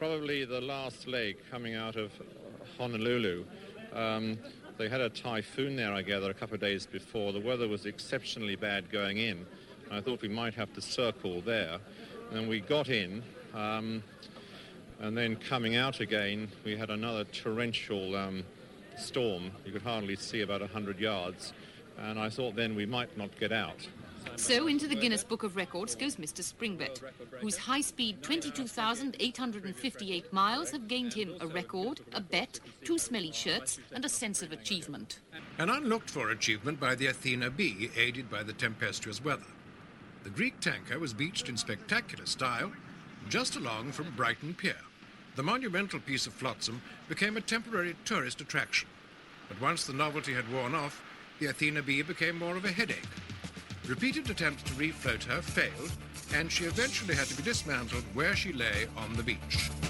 probably the last leg coming out of Honolulu. They had a typhoon there, I gather, a couple of days before. The weather was exceptionally bad going in. I thought we might have to circle there. And we got in, and then coming out again, we had another torrential storm. You could hardly see about 100 yards. And I thought then we might not get out. So into the Guinness Book of Records goes Mr. Springbett, whose high-speed 22,858 miles have gained him a record, a bet, 2 smelly shirts and a sense of achievement. An unlooked-for achievement by the Athena B, aided by the tempestuous weather. The Greek tanker was beached in spectacular style just along from Brighton Pier. The monumental piece of flotsam became a temporary tourist attraction. But once the novelty had worn off, the Athena B became more of a headache. Repeated attempts to refloat her failed, and she eventually had to be dismantled where she lay on the beach.